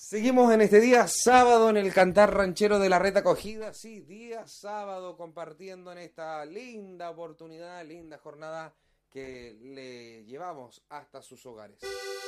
Seguimos en este día sábado en el Cantar Ranchero de la Red Acogida. Sí, día sábado compartiendo en esta linda oportunidad, linda jornada que le llevamos hasta sus hogares.